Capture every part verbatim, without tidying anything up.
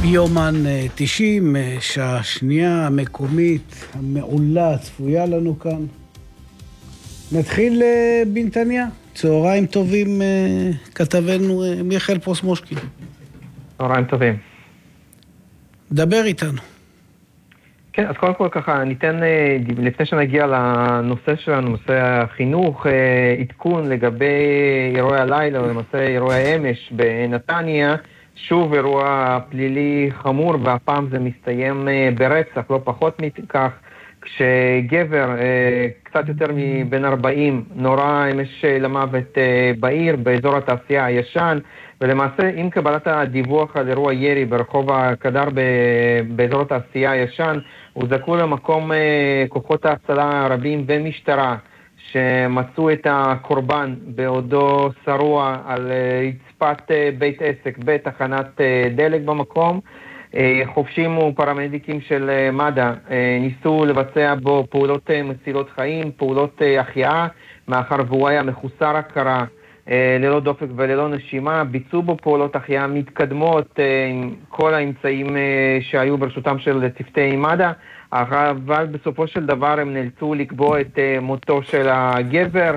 יומן תשעים, שעה שנייה המקומית המעולה צפויה לנו כאן. נתחיל בנתניה. צהריים טובים, כתבנו מיכאל פרוסמושקי. צהריים טובים. דבר איתנו. כן, אז קודם כל ככה, ניתן, לפני שנגיע לנושא שלנו, נושא החינוך, עדכון לגבי אירועי הלילה, או למעשה אירועי אמש בנתניה, שוב אירוע פלילי חמור, והפעם זה מסתיים ברצח, לא פחות מכך, כשגבר, קצת יותר מבין ארבעים, נורא אמש למוות בעיר, באזור התעשייה הישן, ולמעשה עם קבלת הדיווח על אירוע ירי ברחוב הקדר באזור התעשייה הישן, הוזעקו למקום כוחות ההצלה הרבים ומשטרה, שמצאו את הקורבן בעודו שרוע על רצפת בית עסק בתחנת דלק במקום. חופשים ופרמדיקים של מד"א ניסו לבצע בו פעולות מצילות חיים, פעולות החייאה, מאחר והוא היה מחוסר הכרה, ללא דופק וללא נשימה. ביצעו בו פעולות החייאה מתקדמות עם כל האמצעים שהיו ברשותם של צוותי מד"א, אבל בסופו של דבר הם נאלצו לקבוע את מותו של הגבר.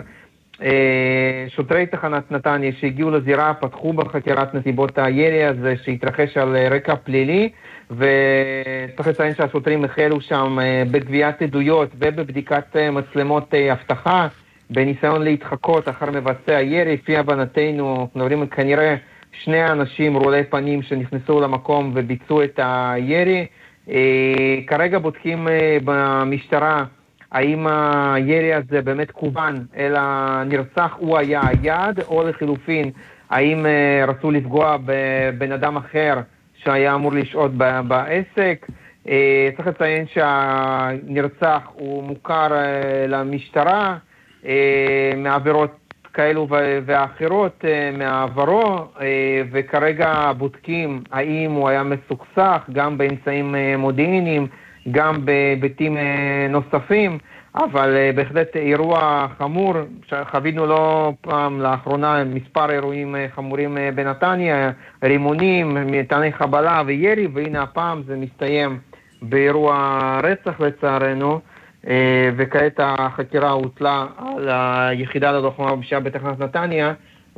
שוטרי תחנת נתניה שהגיעו לזירה פתחו בחקירת נסיבות הירי הזה שהתרחש על רקע פלילי, וצריך לציין שהשוטרים החלו שם בגביית עדויות ובבדיקת מצלמות אבטחה בניסיון להתחקות אחר מבצע הירי. לפי הבנתנו אנחנו מדברים כנראה שני אנשים רולי פנים שנכנסו למקום וביצעו את הירי. כרגע בודקים במשטרה האם הירי הזה באמת כוון אל הנרצח הוא היה היעד, או לחילופין האם רצו לפגוע בבן אדם אחר שהיה אמור לשהות בעסק. צריך לציין שהנרצח הוא מוכר למשטרה מעבירות כאלו ואחרות מעברו, וכרגע בודקים האם הוא היה מסוכסך גם באמצעים מודיעיניים, גם בביתים נוספים, אבל בהחלט אירוע חמור. חווינו לא פעם לאחרונה מספר אירועים חמורים בנתניה, רימונים, מטעני חבלה וירי, והנה הפעם זה מסתיים באירוע רצח לצערנו, וכעת החקירה הוטלה על היחידה ללוחמה בפשיעה בתחנת נתניה,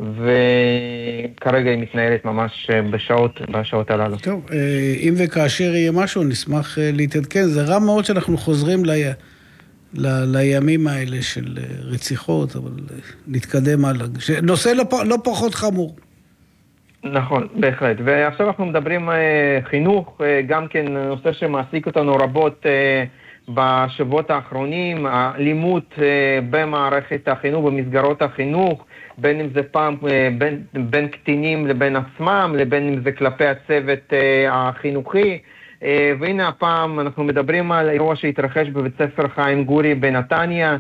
וכרגע היא מתנהלת ממש בשעות, בשעות הללו. טוב, אם וכאשר יהיה משהו, נשמח להתעדכן. זה רע מאוד שאנחנו חוזרים ל... ל... לימים האלה של רציחות, אבל נתקדם הלאה. נושא לא, פ... לא פחות חמור. נכון, בהחלט. ועכשיו אנחנו מדברים חינוך, גם כן נושא שמעסיק אותנו רבות בשבועות האחרונים, הלימות במערכת החינוך, במסגרות החינוך, בין אם זה פעם בין, בין קטינים לבין עצמם, לבין אם זה כלפי הצוות החינוכי. והנה הפעם אנחנו מדברים על אירוע שהתרחש בבית ספר חיים גורי בנתניה,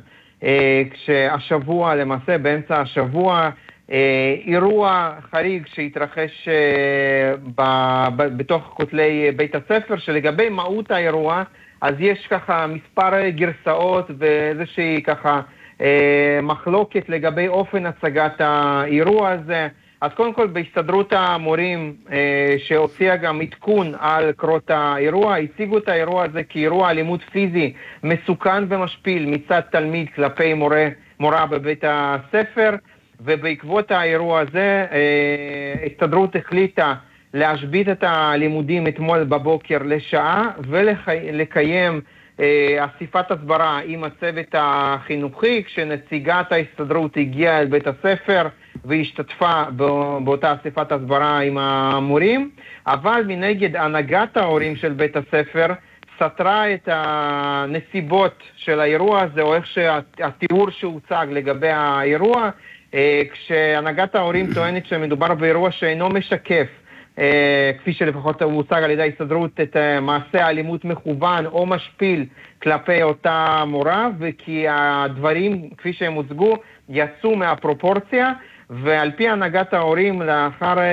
כשהשבוע, למעשה באמצע השבוע, אירוע חריג שהתרחש ב, ב, בתוך כותלי בית הספר, שלגבי מהות האירוע, אז יש ככה מספר גרסאות ואיזושהי ככה מחלוקת לגבי אופן הצגת האירוע הזה. אז קודם כל בהסתדרות המורים שהוציאה גם עדכון על קרות האירוע, הציגו את האירוע הזה כאירוע אלימות פיזי מסוכן ומשפיל מצד תלמיד כלפי מורה, מורה בבית הספר, ובעקבות האירוע הזה ההסתדרות החליטה להשבית את הלימודים אתמול בבוקר לשעה ולקיים אסיפת הסברה עם הצוות החינוכי, כשנציגת ההסתדרות הגיעה אל בית הספר והשתתפה באותה אסיפת הסברה עם המורים, אבל מנגד הנהגת ההורים של בית הספר סתרה את הנסיבות של האירוע הזה, או איך שהתיאור שהוצג לגבי האירוע, כשהנהגת ההורים טוענת שמדובר באירוע שאינו משקף, כפי שלפחות הוא הוצג על ידי ההסתדרות, את מעשה האלימות מכוון או משפיל כלפי אותה מורה, וכי הדברים כפי שהם הוצגו יצאו מהפרופורציה, ועל פי הנהגת ההורים לאחר